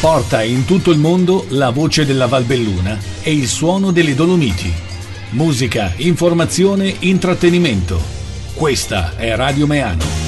Porta in tutto il mondo la voce della Valbelluna e il suono delle Dolomiti. Musica, informazione, intrattenimento. Questa è Radio Meano.